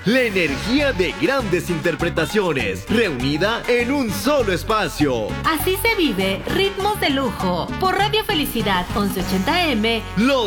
La energía de grandes interpretaciones, reunida en un solo espacio. Así se vive Ritmos de Lujo, por Radio Felicidad 1180M. Los